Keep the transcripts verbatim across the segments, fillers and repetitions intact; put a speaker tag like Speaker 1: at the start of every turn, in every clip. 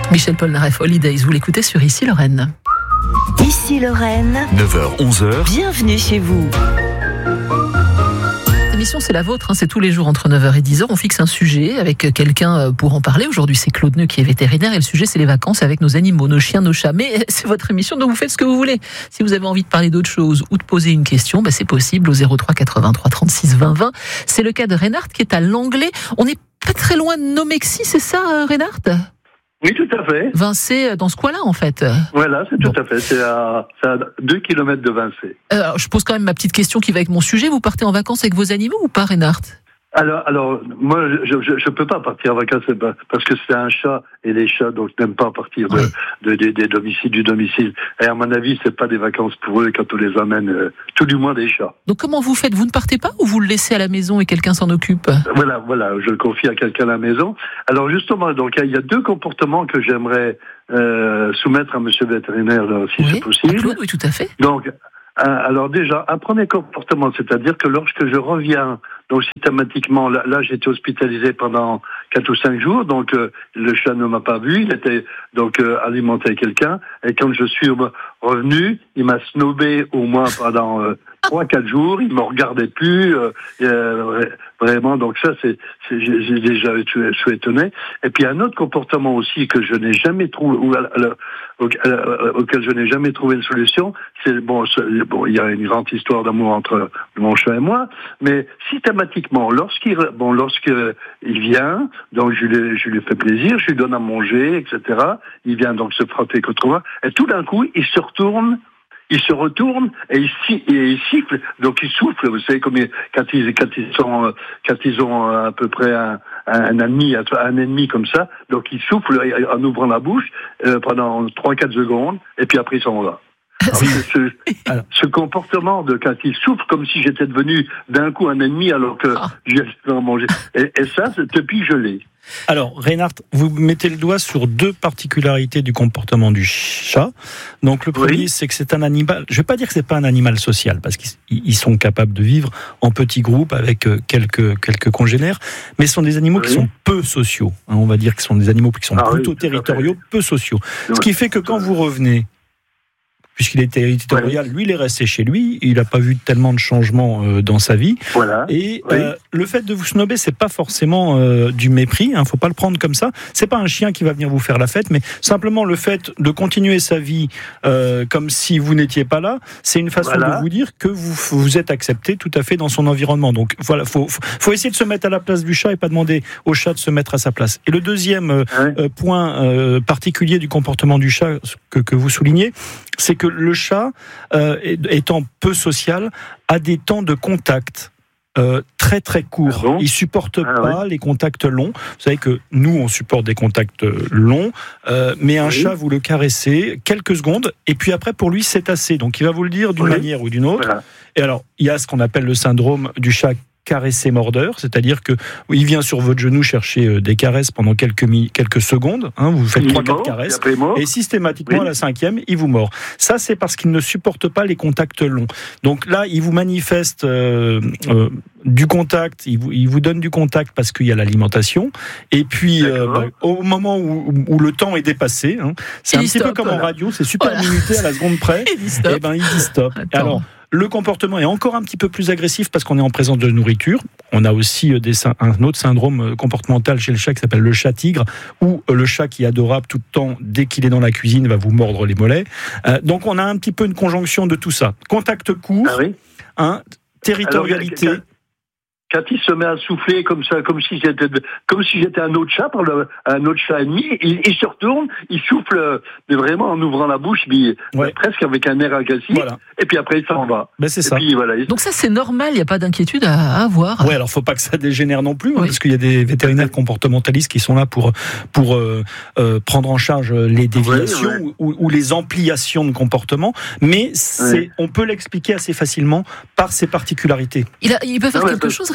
Speaker 1: Michel Polnareff, Holidays, vous l'écoutez sur Ici Lorraine.
Speaker 2: Ici Lorraine,
Speaker 3: neuf heures onze heures.
Speaker 2: Bienvenue chez vous.
Speaker 1: L'émission, c'est la vôtre, hein, c'est tous les jours entre neuf heures et dix heures. On fixe un sujet avec quelqu'un pour en parler. Aujourd'hui, c'est Claude Neu qui est vétérinaire et le sujet, c'est les vacances avec nos animaux, nos chiens, nos chats. Mais c'est votre émission, donc vous faites ce que vous voulez. Si vous avez envie de parler d'autre chose ou de poser une question, bah, c'est possible au zéro trois quatre-vingt-trois trente-six vingt vingt. C'est le cas de Reinhard qui est à Langlais. On n'est pas très loin de Nomexy, c'est ça, Reinhard ?
Speaker 4: Oui, tout à fait.
Speaker 1: Vincé, dans ce coin-là, en fait.
Speaker 4: Voilà, c'est
Speaker 1: bon.
Speaker 4: tout à fait. C'est à, c'est à deux kilomètres de Vincé.
Speaker 1: Euh, je pose quand même ma petite question qui va avec mon sujet. Vous partez en vacances avec vos animaux ou pas, Reinhard ?
Speaker 4: Alors, alors, moi, je, je, je peux pas partir en vacances parce que c'est un chat et les chats donc n'aiment pas partir de,
Speaker 1: oui.
Speaker 4: de, de, des domiciles, du domicile. Et à mon avis, c'est pas des vacances pour eux quand on les amène, euh, tout du moins des chats.
Speaker 1: Donc comment vous faites ? Vous ne partez pas ou vous le laissez à la maison et quelqu'un s'en occupe ?
Speaker 4: Voilà, voilà, je le confie à quelqu'un à la maison. Alors justement, donc il y a deux comportements que j'aimerais euh, soumettre à Monsieur le vétérinaire, là, si
Speaker 1: oui.
Speaker 4: c'est possible.
Speaker 1: Claude, oui, tout à fait.
Speaker 4: Donc, alors déjà, un premier comportement, c'est-à-dire que lorsque je reviens, donc systématiquement, là, là j'étais hospitalisé pendant quatre ou cinq jours, donc euh, le chat ne m'a pas vu, il était donc euh, alimenté avec quelqu'un, et quand je suis revenu, il m'a snobé au moins pendant euh, trois, quatre jours, il me regardait plus, euh, euh, vraiment, donc ça, c'est, c'est j'ai, j'ai déjà je suis étonné. Et puis un autre comportement aussi que je n'ai jamais trouvé, ou, alors, auquel je n'ai jamais trouvé une solution, c'est bon, bon, il y a une grande histoire d'amour entre mon chat et moi, mais systématiquement, lorsqu'il, bon, lorsqu'il vient, donc je lui, je lui fais plaisir, je lui donne à manger, et cetera. Il vient donc se frotter contre moi, et tout d'un coup, il se retourne. Il se retourne et il, et il siffle, donc il souffle. Vous savez, comme il, quand ils quand ils sont quand ils ont à peu près un, un ennemi un ennemi comme ça, donc il souffle en ouvrant la bouche euh, pendant trois quatre secondes et puis après il s'en va. Alors, ce, ce comportement de quand il souffle comme si j'étais devenu d'un coup un ennemi alors que ah. je vais en manger. Et, et ça, c'est depuis je l'ai.
Speaker 5: Alors, Reinhard, vous mettez le doigt sur deux particularités du comportement du chat. Donc, le premier, oui. c'est que c'est un animal. Je ne vais pas dire que c'est pas un animal social, parce qu'ils sont capables de vivre en petits groupes avec quelques quelques congénères, mais ce sont des animaux oui. qui sont peu sociaux. Hein, on va dire que ce sont des animaux qui sont ah, plutôt oui, territoriaux, peu sociaux. Oui. Ce qui fait que quand vous revenez, puisqu'il est territorial, ouais. lui, il est resté chez lui, il n'a pas vu tellement de changements euh, dans sa vie.
Speaker 4: Voilà.
Speaker 5: Et oui. euh, le fait de vous snober, c'est pas forcément euh, du mépris, hein, faut pas le prendre comme ça. C'est pas un chien qui va venir vous faire la fête, mais simplement le fait de continuer sa vie euh, comme si vous n'étiez pas là, c'est une façon voilà. de vous dire que vous vous êtes accepté tout à fait dans son environnement. Donc voilà, faut faut, faut essayer de se mettre à la place du chat et pas demander au chat de se mettre à sa place. Et le deuxième euh, ouais. euh, point euh, particulier du comportement du chat que que vous soulignez, c'est que le chat, euh, étant peu social, a des temps de contact euh, très très courts. Ah bon il supporte ah pas ouais. les contacts longs. Vous savez que nous, on supporte des contacts longs, euh, mais un oui. chat, vous le caressez quelques secondes, et puis après, pour lui, c'est assez. Donc, il va vous le dire d'une oui. manière ou d'une autre. Voilà. Et alors, il y a ce qu'on appelle le syndrome du chat caresser mordeur, c'est-à-dire que il vient sur votre genou chercher des caresses pendant quelques mi- quelques secondes, hein, vous faites trois quatre caresses et systématiquement oui. à la cinquième, il vous mord. Ça, c'est parce qu'il ne supporte pas les contacts longs. Donc là, il vous manifeste euh, euh, du contact, il vous, il vous donne du contact parce qu'il y a l'alimentation, et puis euh, bah, au moment où, où le temps est dépassé, hein, c'est il un petit stop, peu comme voilà. en radio, c'est super voilà. limité à la seconde près, et ben il dit stop. Attends. Alors le comportement est encore un petit peu plus agressif parce qu'on est en présence de nourriture. On a aussi des, un autre syndrome comportemental chez le chat qui s'appelle le chat tigre, où le chat qui est adorable tout le temps, dès qu'il est dans la cuisine, va vous mordre les mollets. Euh, donc on a un petit peu une conjonction de tout ça. Contact court, ah oui. hein, territorialité. Alors,
Speaker 4: quand il se met à souffler comme ça, comme si j'étais, comme si j'étais un autre chat, un autre chat ennemi, il, il se retourne, il souffle vraiment en ouvrant la bouche, mais ouais. presque avec un air agressif, voilà. et puis après il s'en va.
Speaker 5: Ben c'est
Speaker 4: et
Speaker 5: ça.
Speaker 4: Puis, voilà, il...
Speaker 1: Donc ça c'est normal, il n'y a pas d'inquiétude à avoir.
Speaker 5: Oui, alors faut pas que ça dégénère non plus, oui. hein, parce qu'il y a des vétérinaires comportementalistes qui sont là pour pour euh, euh, prendre en charge les déviations oui, oui. Ou, ou les ampliations de comportement, mais c'est, oui. on peut l'expliquer assez facilement par ses particularités.
Speaker 1: Il, a, il peut faire ah ouais, quelque chose.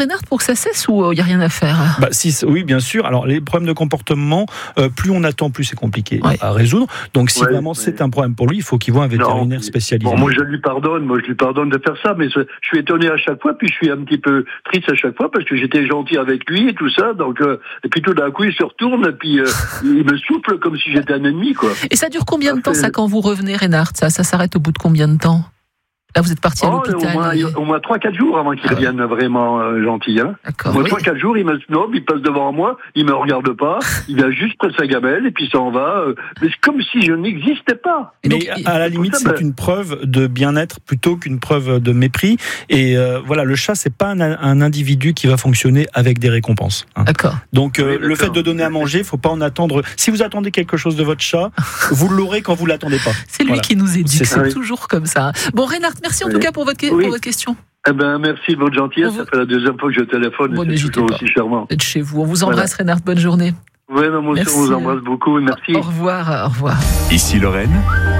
Speaker 1: Reynard, pour que ça cesse ou il n'y a rien à faire?
Speaker 5: Bah, si, oui, bien sûr. Alors, les problèmes de comportement, euh, plus on attend, plus c'est compliqué
Speaker 1: ouais.
Speaker 5: à résoudre. Donc, si
Speaker 4: ouais,
Speaker 5: vraiment
Speaker 4: ouais.
Speaker 5: c'est un problème pour lui, il faut qu'il voit un vétérinaire
Speaker 4: non,
Speaker 5: spécialisé.
Speaker 4: Bon, moi, je lui pardonne. Moi, je lui pardonne de faire ça, mais je suis étonné à chaque fois, puis je suis un petit peu triste à chaque fois parce que j'étais gentil avec lui et tout ça. Donc, euh, et puis tout d'un coup, il se retourne et puis euh, il me souffle comme si j'étais un ennemi, quoi.
Speaker 1: Et ça dure combien de temps,
Speaker 4: fait...
Speaker 1: ça, quand vous revenez, Reynard? Ça, ça s'arrête au bout de combien de temps? Là, vous êtes parti à
Speaker 4: oh,
Speaker 1: l'hôpital.
Speaker 4: Au moins,
Speaker 1: et...
Speaker 4: au moins trois quatre jours avant qu'il
Speaker 1: ah,
Speaker 4: revienne vraiment euh, gentil. Hein.
Speaker 1: D'accord.
Speaker 4: Au moins
Speaker 1: oui.
Speaker 4: trois quatre jours, il me snob, il passe devant moi, il me regarde pas, il vient juste près de sa gamelle et puis s'en va. Euh, mais c'est comme si je n'existais pas.
Speaker 5: Mais
Speaker 1: donc,
Speaker 5: à la limite, c'est une preuve de bien-être plutôt qu'une preuve de mépris. Et euh, voilà, le chat, c'est pas un, un individu qui va fonctionner avec des récompenses. Hein.
Speaker 1: D'accord.
Speaker 5: Donc, euh,
Speaker 4: oui, d'accord.
Speaker 5: le fait de donner à manger, faut pas en attendre. Si vous attendez quelque chose de votre chat, vous l'aurez quand vous l'attendez pas.
Speaker 1: C'est lui
Speaker 5: voilà.
Speaker 1: qui nous éduque. C'est,
Speaker 5: c'est
Speaker 4: oui.
Speaker 1: toujours comme ça. Bon, Reynard, merci en
Speaker 4: oui.
Speaker 1: tout cas pour votre,
Speaker 4: oui.
Speaker 1: pour votre question.
Speaker 4: Eh ben, merci de votre gentillesse.
Speaker 1: Vous...
Speaker 4: Ça fait la deuxième fois que je téléphone.
Speaker 1: Bon,
Speaker 4: et c'est toujours aussi charmant.
Speaker 1: Vous êtes chez vous. On vous embrasse, voilà. Reynard. Bonne journée.
Speaker 4: Oui, non, moi aussi, on vous embrasse beaucoup. Merci.
Speaker 1: Au revoir. Au revoir.
Speaker 3: Ici Lorraine.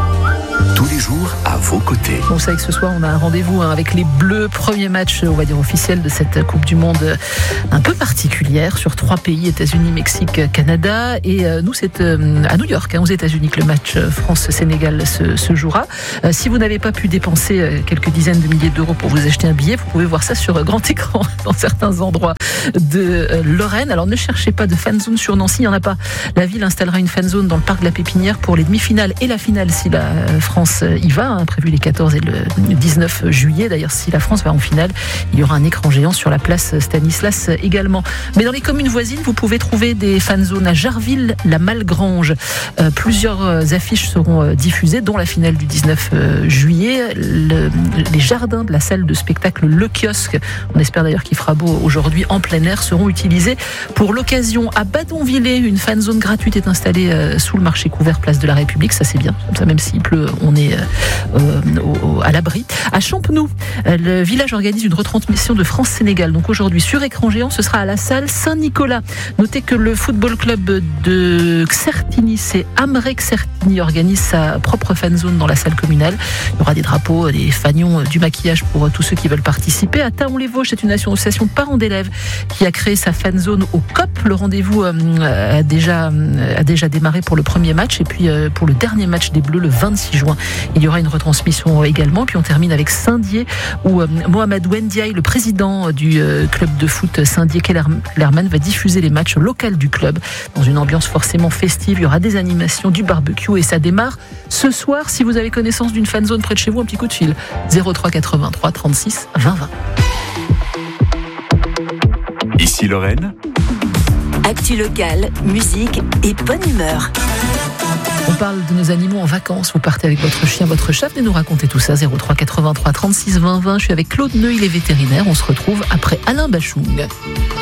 Speaker 3: Tous les jours à vos côtés.
Speaker 1: Bon, vous savez que ce soir on a un rendez-vous hein, avec les Bleus, premier match on va dire officiel de cette Coupe du Monde un peu particulière sur trois pays, États-Unis, Mexique, Canada, et euh, nous c'est euh, à New York, hein, aux États-Unis que le match France-Sénégal se, se jouera. Euh, si vous n'avez pas pu dépenser euh, quelques dizaines de milliers d'euros pour vous acheter un billet, vous pouvez voir ça sur euh, grand écran dans certains endroits de euh, Lorraine. Alors ne cherchez pas de fan zone sur Nancy, il n'y en a pas. La ville installera une fan zone dans le parc de la Pépinière pour les demi-finales et la finale si la euh, France y va, hein, prévu les quatorze et le dix-neuf juillet. D'ailleurs, si la France va en finale, il y aura un écran géant sur la place Stanislas également. Mais dans les communes voisines, vous pouvez trouver des fan zones à Jarville, la Malgrange. Euh, plusieurs affiches seront diffusées, dont la finale du dix-neuf juillet. Le, les jardins de la salle de spectacle Le Kiosque, on espère d'ailleurs qu'il fera beau aujourd'hui en plein air, seront utilisés pour l'occasion. À Badonvillers, une fan zone gratuite est installée euh, sous le marché couvert place de la République. Ça, c'est bien. Comme ça, même s'il pleut, on est euh, au, au, à l'abri. À Champenoux, euh, le village organise une retransmission de France-Sénégal. Donc aujourd'hui, sur écran géant, ce sera à la salle Saint-Nicolas. Notez que le football club de Xertigny, c'est Amré Xertigny, organise sa propre fan zone dans la salle communale. Il y aura des drapeaux, des fanions, du maquillage pour tous ceux qui veulent participer. À Taon-les-Vosges, c'est une association parents d'élèves qui a créé sa fan zone au C O P. Le rendez-vous euh, a, déjà, a déjà démarré pour le premier match et puis euh, pour le dernier match des Bleus le vingt-six juin. Il y aura une retransmission également. Puis on termine avec Saint-Dié où euh, Mohamed Wendiaye, le président du euh, club de foot Saint-Dié-Kellerman, va diffuser les matchs locaux du club dans une ambiance forcément festive. Il y aura des animations, du barbecue et ça démarre ce soir. Si vous avez connaissance d'une fan zone près de chez vous, un petit coup de fil zéro trois quatre-vingt-trois trente-six vingt vingt.
Speaker 3: Ici Lorraine.
Speaker 2: Actu locale, musique et bonne humeur.
Speaker 1: On parle de nos animaux en vacances. Vous partez avec votre chien, votre chat. Venez nous raconter tout ça. zéro trois quatre-vingt-trois trente-six vingt vingt. Je suis avec Claude Neu, il est vétérinaire. On se retrouve après Alain Bachung.